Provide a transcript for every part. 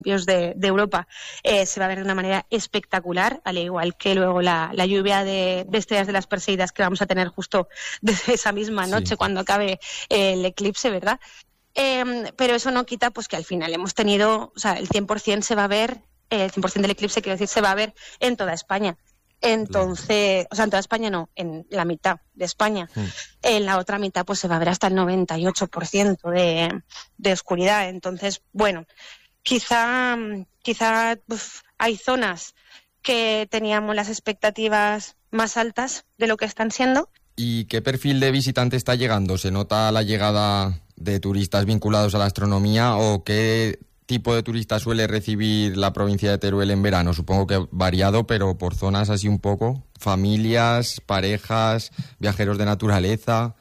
de Europa, se va a ver de una manera espectacular, al igual que luego la lluvia de estrellas de las Perseidas que vamos a tener justo desde esa misma noche cuando acabe el eclipse, ¿verdad? Pero eso no quita pues que al final hemos tenido, o sea, el 100% se va a ver, el 100% del eclipse, quiero decir, se va a ver en toda España. Entonces, o sea, en toda España no, en la mitad de España. En la otra mitad pues se va a ver hasta el 98% de oscuridad. Entonces, bueno, quizá hay zonas que teníamos las expectativas más altas de lo que están siendo. ¿Y qué perfil de visitante está llegando? ¿Se nota la llegada de turistas vinculados a la astronomía o qué tipo de turistas suele recibir la provincia de Teruel en verano? Supongo que variado, pero por zonas así un poco. Familias, parejas, viajeros de naturaleza.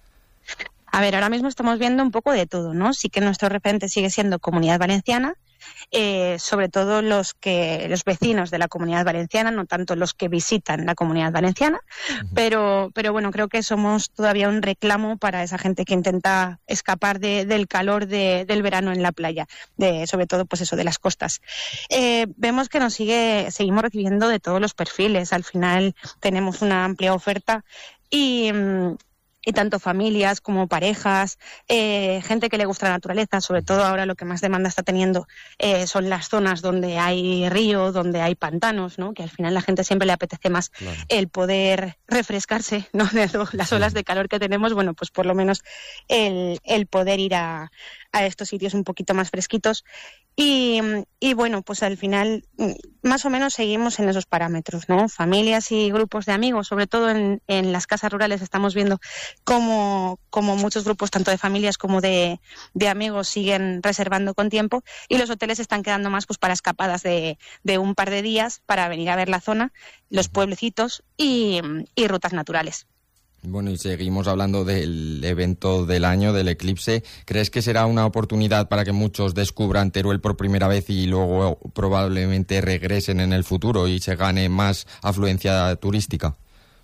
A ver, ahora mismo estamos viendo un poco de todo, ¿no? Sí que nuestro referente sigue siendo Comunidad Valenciana, sobre todo los vecinos de la Comunidad Valenciana, no tanto los que visitan la Comunidad Valenciana, pero bueno, creo que somos todavía un reclamo para esa gente que intenta escapar del calor del verano en la playa, sobre todo pues eso, de las costas. Vemos que seguimos recibiendo de todos los perfiles. Al final tenemos una amplia oferta y tanto familias como parejas, gente que le gusta la naturaleza. Sobre todo ahora lo que más demanda está teniendo son las zonas donde hay río, donde hay pantanos, ¿no? Que al final la gente siempre le apetece más el poder refrescarse, ¿no? De las olas de calor que tenemos. Bueno, pues por lo menos el poder ir a estos sitios un poquito más fresquitos. Y bueno, pues al final más o menos seguimos en esos parámetros, ¿no? Familias y grupos de amigos, sobre todo en las casas rurales estamos viendo como muchos grupos, tanto de familias como de amigos, siguen reservando con tiempo, y los hoteles están quedando más pues para escapadas de un par de días para venir a ver la zona, los pueblecitos y rutas naturales. Bueno, y seguimos hablando del evento del año, del eclipse. ¿Crees que será una oportunidad para que muchos descubran Teruel por primera vez y luego probablemente regresen en el futuro y se gane más afluencia turística?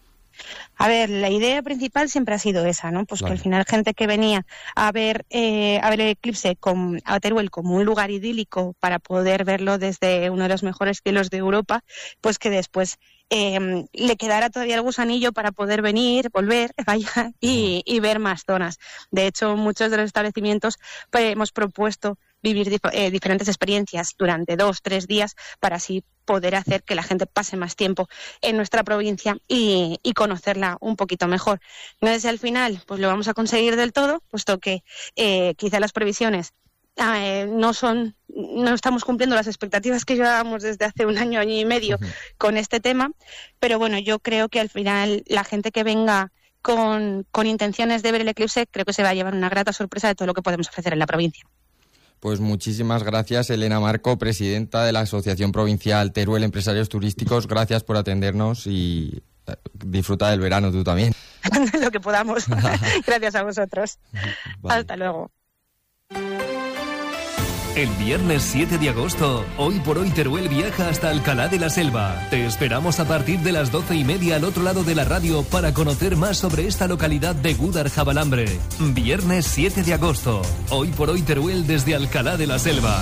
A ver, la idea principal siempre ha sido esa, ¿no? Pues claro, que al final gente que venía a ver el eclipse a Teruel como un lugar idílico para poder verlo desde uno de los mejores cielos de Europa, pues que después le quedara todavía el gusanillo para poder venir, volver, y ver más zonas. De hecho, muchos de los establecimientos hemos propuesto vivir diferentes experiencias durante 2-3 días para así poder hacer que la gente pase más tiempo en nuestra provincia y conocerla un poquito mejor. No sé si al final pues lo vamos a conseguir del todo, puesto que quizá las previsiones no estamos cumpliendo las expectativas que llevábamos desde hace un año y medio con este tema, pero bueno, yo creo que al final la gente que venga con intenciones de ver el eclipse, creo que se va a llevar una grata sorpresa de todo lo que podemos ofrecer en la provincia. Pues muchísimas gracias, Elena Marco, presidenta de la Asociación Provincial Teruel Empresarios Turísticos. Gracias por atendernos y disfruta del verano tú también. Lo que podamos. Gracias a vosotros. Vale. Hasta luego. El viernes 7 de agosto, Hoy por Hoy Teruel viaja hasta Alcalá de la Selva. Te esperamos a partir de las 12:30 al otro lado de la radio para conocer más sobre esta localidad de Gúdar-Jabalambre. Viernes 7 de agosto, Hoy por Hoy Teruel desde Alcalá de la Selva.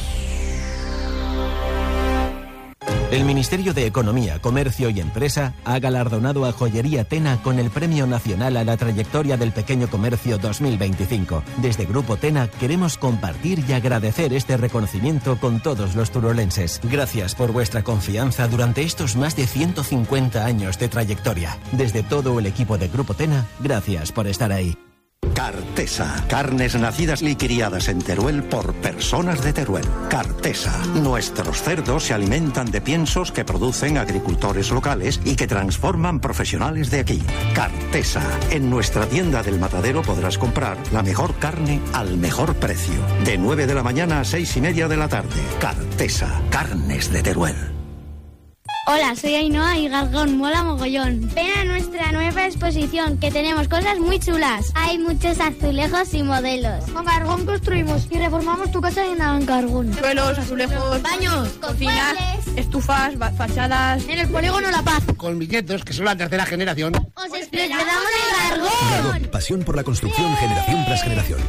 El Ministerio de Economía, Comercio y Empresa ha galardonado a Joyería Tena con el Premio Nacional a la Trayectoria del Pequeño Comercio 2025. Desde Grupo Tena queremos compartir y agradecer este reconocimiento con todos los turolenses. Gracias por vuestra confianza durante estos más de 150 años de trayectoria. Desde todo el equipo de Grupo Tena, gracias por estar ahí. Cartesa, carnes nacidas y criadas en Teruel por personas de Teruel. Cartesa, nuestros cerdos se alimentan de piensos que producen agricultores locales y que transforman profesionales de aquí. Cartesa, en nuestra tienda del Matadero podrás comprar la mejor carne al mejor precio. De 9 de la mañana a 6:30 de la tarde. Cartesa, carnes de Teruel. Hola, soy Ainhoa y Gargón mola mogollón. Ven a nuestra nueva exposición, que tenemos cosas muy chulas. Hay muchos azulejos y modelos. Con Gargón construimos y reformamos tu casa en Gargón. Suelos, azulejos, baños, cocinas, estufas, fachadas. En el polígono La Paz. Con billetes, que son la tercera generación. ¡Os esperamos en Gargón! Gargón, pasión por la construcción, generación tras generación.